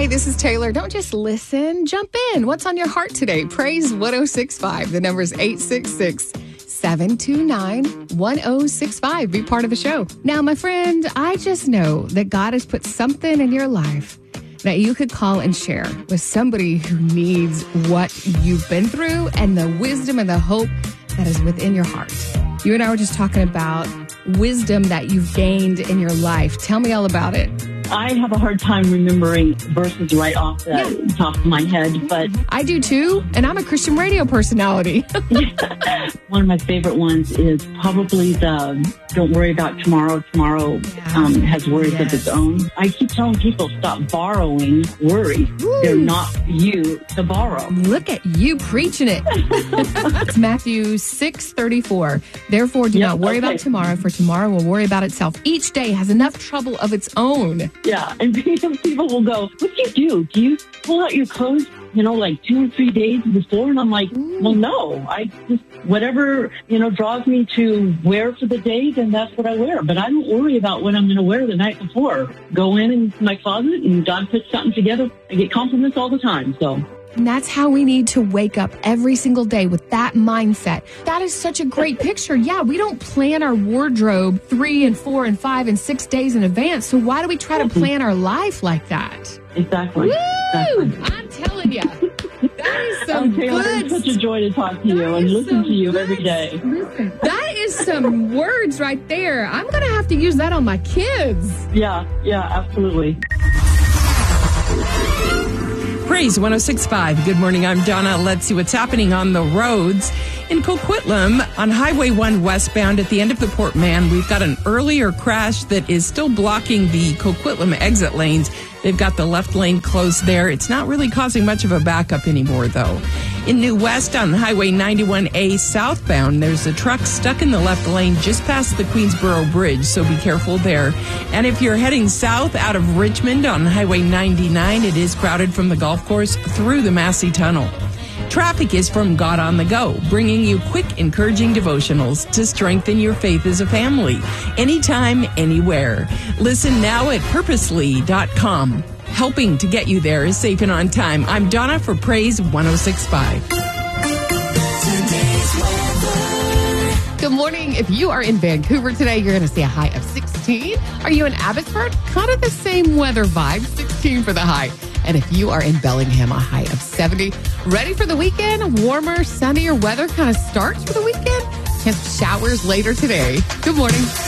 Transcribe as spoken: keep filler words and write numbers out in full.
Hey, this is Taylor. Don't just listen. Jump in. What's on your heart today? Praise one oh six point five. The number is eight six six, seven two nine, one oh six five. Be part of the show. Now, my friend, I just know that God has put something in your life that you could call and share with somebody who needs what you've been through and the wisdom and the hope that is within your heart. You and I were just talking about wisdom that you've gained in your life. Tell me all about it. I have a hard time remembering verses right off the yeah. top of my head, but I do too, and I'm a Christian radio personality. One of my favorite ones is probably the "Don't worry about tomorrow. Tomorrow yeah. um, has worries yes. of its own." I keep telling people stop borrowing worries. Ooh. They're not you to borrow. Look at you preaching it. It's Matthew six thirty-four. Therefore, do yep, not worry okay. about tomorrow, for tomorrow will worry about itself. Each day has enough trouble of its own. Yeah, and people will go, "What do you do? Do you pull out your clothes, you know, like two or three days before?" And I'm like, well, no. I just, whatever, you know, draws me to wear for the day, then that's what I wear. But I don't worry about what I'm going to wear the night before. Go in into my closet and God puts something together. I get compliments all the time, so... And that's how we need to wake up every single day, with that mindset. That is such a great picture. Yeah, we don't plan our wardrobe three and four and five and six days in advance. So why do we try to plan our life like that? Exactly. Woo! exactly. I'm telling you. That is some oh, Taylor, good... It's such a joy to talk to you and listen to you every day. Listen, that is some words right there. I'm going to have to use that on my kids. Yeah, yeah, absolutely. Praise one oh six point five. Good morning. I'm Donna. Let's see what's happening on the roads. In Coquitlam, on Highway one westbound at the end of the Port Mann, we've got an earlier crash that is still blocking the Coquitlam exit lanes. They've got the left lane closed there. It's not really causing much of a backup anymore, though. In New West on Highway ninety-one A southbound, there's a truck stuck in the left lane just past the Queensboro Bridge, so be careful there. And if you're heading south out of Richmond on Highway ninety-nine, it is crowded from the golf course through the Massey Tunnel. Traffic is from God on the Go, bringing you quick, encouraging devotionals to strengthen your faith as a family. Anytime, anywhere. Listen now at purposely dot com. Helping to get you there is safe and on time. I'm Donna for Praise one oh six point five. Good morning. If you are in Vancouver today, you're going to see a high of sixteen. Are you in Abbotsford? Kind of the same weather vibe, sixteen for the high. And if you are in Bellingham, a high of seventy. Ready for the weekend? Warmer, sunnier weather kind of starts for the weekend. Chance of showers later today. Good morning.